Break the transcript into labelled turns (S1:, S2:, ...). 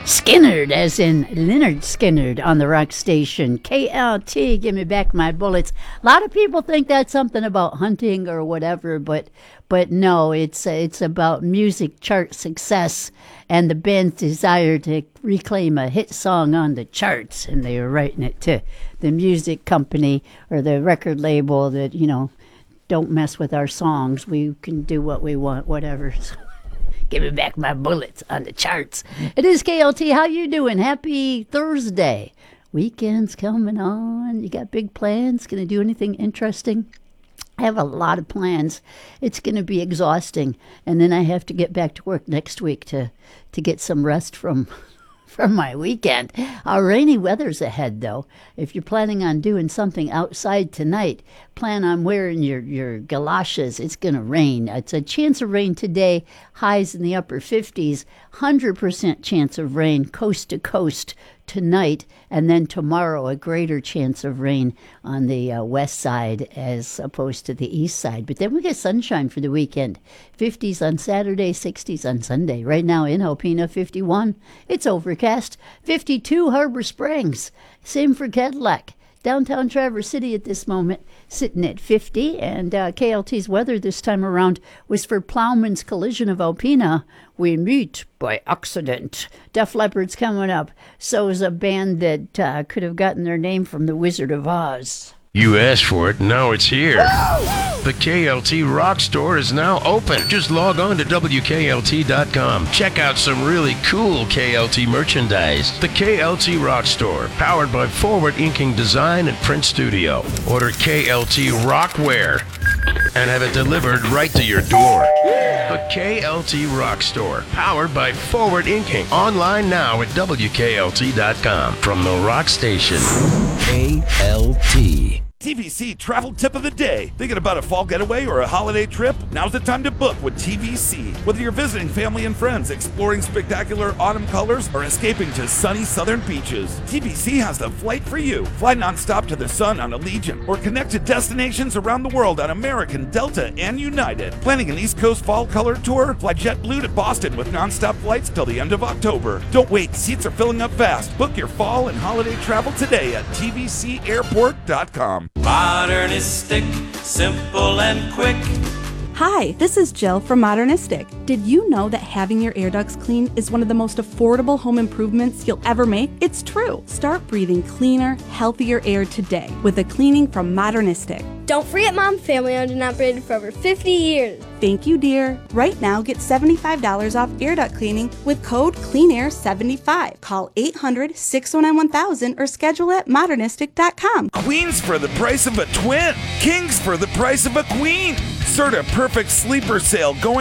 S1: Skinnerd, as in Leonard Skinnerd on the rock station. KLT, give me back my bullets. A lot of people think that's something about hunting or whatever, but no, it's about music chart success and the band's desire to reclaim a hit song on the charts. And they were writing it to the music company or the record label that, don't mess with our songs. We can do what we want, whatever. Give me back my bullets on the charts. It is KLT. How you doing? Happy Thursday. Weekend's coming on. You got big plans? Going to do anything interesting? I have a lot of plans. It's going to be exhausting. And then I have to get back to work next week to get some rest from my weekend. Rainy weather's ahead, though. If you're planning on doing something outside tonight, plan on wearing your galoshes. It's going to rain. It's a chance of rain today, highs in the upper 50s, 100% chance of rain coast to coast tonight, and then tomorrow a greater chance of rain on the west side as opposed to the east side. But then we get sunshine for the weekend. 50s on Saturday, 60s on Sunday. Right now in Alpena, 51. It's overcast. 52 Harbor Springs. Same for Cadillac. Downtown Traverse City at this moment sitting at 50, and KLT's weather this time around was for Plowman's Collision of Alpena. We meet by accident. Def Leppard's coming up. So is a band that could have gotten their name from The Wizard of Oz.
S2: You asked for it, now it's here. The KLT Rock Store is now open. Just log on to WKLT.com. Check out some really cool KLT merchandise. The KLT Rock Store, powered by Forward Inking Design and Print Studio. Order KLT Rockware and have it delivered right to your door. The KLT Rock Store, powered by Forward Inking. Online now at WKLT.com. From the rock station, KLT.
S3: TVC Travel Tip of the Day. Thinking about a fall getaway or a holiday trip? Now's the time to book with TVC. Whether you're visiting family and friends, exploring spectacular autumn colors, or escaping to sunny southern beaches, TVC has the flight for you. Fly nonstop to the sun on Allegiant or connect to destinations around the world on American, Delta, and United. Planning an East Coast fall color tour? Fly JetBlue to Boston with nonstop flights till the end of October. Don't wait, seats are filling up fast. Book your fall and holiday travel today at tvcairport.com.
S4: Modernistic, simple and quick.
S5: Hi, this is Jill from Modernistic. Did you know that having your air ducts clean is one of the most affordable home improvements you'll ever make? It's true. Start breathing cleaner, healthier air today with a cleaning from Modernistic.
S6: Don't forget Mom, family owned and operated for over 50 years.
S5: Thank you, dear. Right now, get $75 off air duct cleaning with code CleanAir75. Call 800-609-1000 or schedule at modernistic.com.
S3: Queens for the price of a twin. Kings for the price of a queen. Serta Perfect Sleeper Sale going